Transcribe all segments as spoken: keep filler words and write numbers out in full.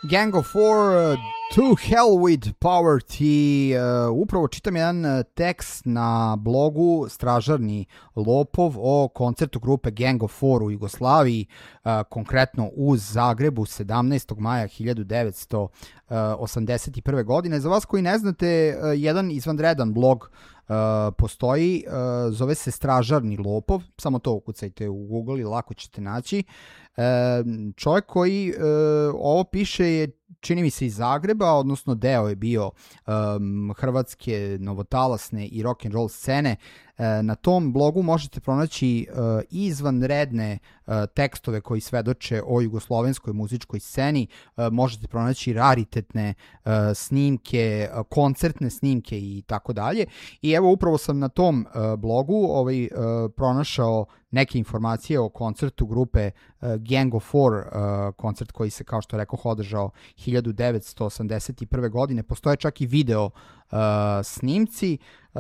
Gang of Four, uh, To Hell with Poverty. Uh, upravo čitam jedan uh, tekst na blogu Stražarni lopov o koncertu grupe Gang of Four u Jugoslaviji, uh, konkretno u Zagrebu sedamnaestog maja hiljadu devetsto osamdeset prve. godine. Za vas koji ne znate, uh, jedan izvanredan blog Uh, postoji, uh, zove se Stražarni lopov, samo to ukucajte u Google i lako ćete naći. Uh, čovjek koji uh, ovo piše je, čini mi se, iz Zagreba, odnosno deo je bio um, hrvatske novotalasne i rock'n'roll scene. Uh, na tom blogu možete pronaći uh, izvanredne uh, tekstove koji svedoče o jugoslovenskoj muzičkoj sceni, uh, možete pronaći raritetne uh, snimke, uh, koncertne snimke i tako dalje. I evo, upravo sam na tom uh, blogu ovaj, uh, pronašao neke informacije o koncertu grupe uh, Gang of Four, uh, koncert koji se, kao što rekao, održao hiljadu devetsto osamdeset prve. godine. Postoje čak i video uh, snimci.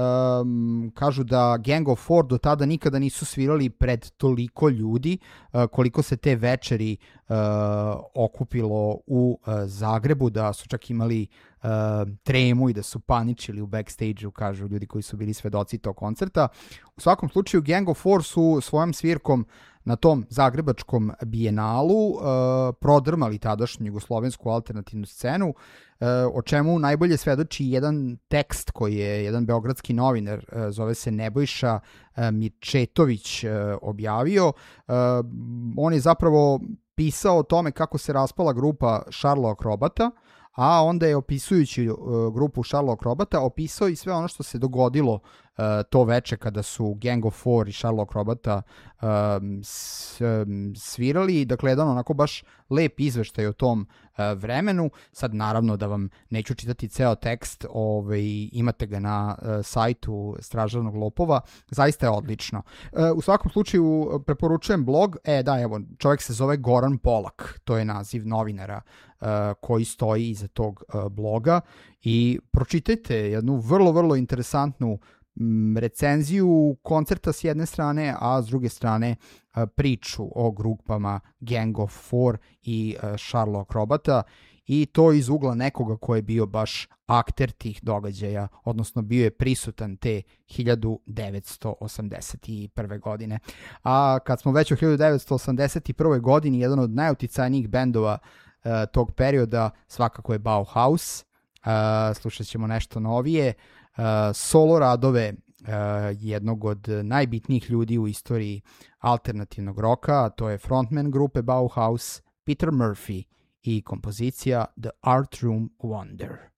Um, kažu da Gang of Four do tada nikada nisu svirali pred toliko ljudi uh, koliko se te večeri uh, okupilo u uh, Zagrebu, da su čak imali uh, tremu i da su paničili u backstage-u, kažu ljudi koji su bili svedoci tog koncerta. U svakom slučaju, Gang of Four su svojom svirkom na tom zagrebačkom bijenalu uh, prodrmali tadašnju jugoslovensku alternativnu scenu, uh, o čemu najbolje svedoči jedan tekst koji je jedan beogradski novinar, uh, zove se Nebojša uh, Mirčetović, uh, objavio. Uh, on je zapravo pisao o tome kako se raspala grupa Šarlo Akrobata, a onda je, opisujući uh, grupu Šarlo Akrobata, opisao i sve ono što se dogodilo uh, to veče kada su Gang of Four i Šarlo Akrobata um, s, um, svirali. Dakle, jedan onako baš lep izveštaj o tom uh, vremenu. Sad, naravno, da vam neću čitati ceo tekst, ovaj, imate ga na uh, sajtu Stražarnog lopova, zaista je odlično. Uh, u svakom slučaju, preporučujem blog. E, da, evo, čovjek se zove Goran Polak, to je naziv novinara uh, koji stoji iza tog uh, bloga, i pročitajte jednu vrlo, vrlo interesantnu m, recenziju koncerta s jedne strane, a s druge strane uh, priču o grupama Gang of Four i uh, Šarlo Akrobata, i to iz ugla nekoga ko je bio baš akter tih događaja, odnosno bio je prisutan te hiljadu devetsto osamdeset prve. godine. A kad smo već u hiljadu devetsto osamdeset prvoj. godini, jedan od najuticajnijih bendova uh, tog perioda svakako je Bauhaus. Uh, slušat ćemo nešto novije, uh, solo radove uh, jednog od najbitnijih ljudi u istoriji alternativnog roka, a to je frontman grupe Bauhaus, Peter Murphy, i kompozicija The Art Room Wonder.